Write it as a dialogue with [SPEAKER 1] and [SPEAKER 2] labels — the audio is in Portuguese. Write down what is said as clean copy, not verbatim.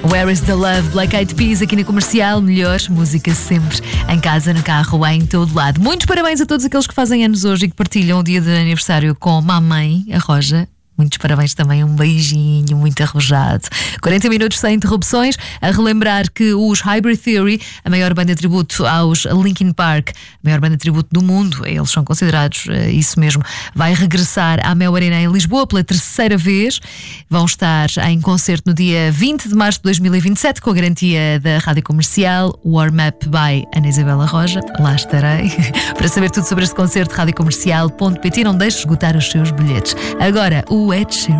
[SPEAKER 1] Where is the Love? Black Eyed Peas aqui na Comercial. Melhor música sempre, em casa, no carro, em todo lado. Muitos parabéns a todos aqueles que fazem anos hoje e que partilham o dia de aniversário com a mamãe, a Roja. Muitos parabéns também, um beijinho muito arrojado. 40 minutos sem interrupções. A relembrar que os Hybrid Theory, a maior banda de tributo aos Linkin Park, a maior banda de tributo do mundo, eles são considerados isso mesmo, vai regressar à Mel Arena em Lisboa pela terceira vez. Vão estar em concerto no dia 20 de março de 2027, com a garantia da Rádio Comercial. Warm Up by Ana Isabela Roja. Lá estarei. Para saber tudo sobre este concerto, radiocomercial.pt. Não deixe esgotar os seus bilhetes. Agora, o Ed Sheeran.